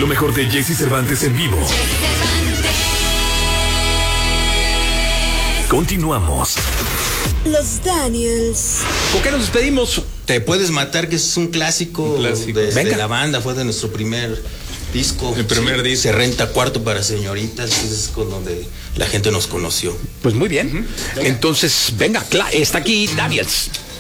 Lo mejor de Jesse Cervantes en vivo. Continuamos. Los Daniels. ¿Con qué nos despedimos? Te puedes matar, que es un clásico, de la banda, fue de nuestro primer disco. El primer disco. Se renta cuarto para señoritas, es con donde la gente nos conoció. Pues muy bien. Entonces, venga, está aquí Daniels.